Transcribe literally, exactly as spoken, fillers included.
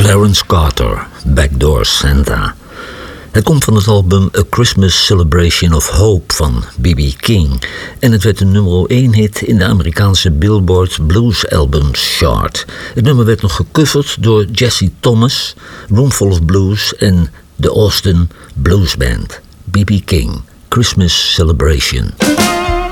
Clarence Carter, Backdoor Santa. Het komt van het album A Christmas Celebration of Hope van B B King. En het werd een nummer één hit in de Amerikaanse Billboard Blues Albums Chart. Het nummer werd nog gecoverd door Jesse Thomas, Roomful of Blues en de Austin Blues Band. B B King, Christmas Celebration.